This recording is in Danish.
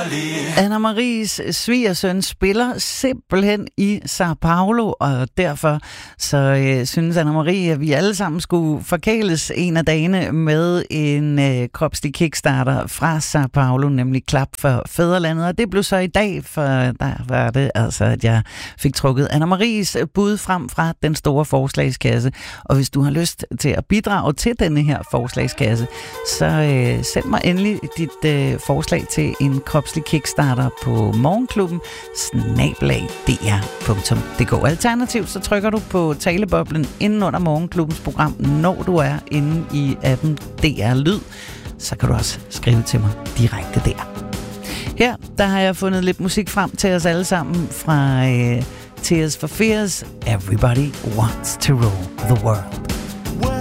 Anna Maries svigersøn spiller simpelthen i Sao Paulo, og derfor så synes Anna Marie, at vi alle sammen skulle forkæles en af dagene med en kropslig kickstarter fra Sao Paulo, nemlig Klap for Fædrelandet. Og det blev så i dag, for der var det altså, at jeg fik trukket Anna Maries bud frem fra den store forslagskasse. Og hvis du har lyst til at bidrage til denne her forslagskasse, så send mig endelig dit forslag til en kropslig kickstarter på morgenklubben @dr.dk. Alternativt så trykker du på taleboblen inden under morgenklubbens program, når du er inde i appen DR Lyd. Så kan du også skrive til mig direkte der. Her der har jeg fundet lidt musik frem til os alle sammen fra Tears for Fears. Everybody wants to rule the world.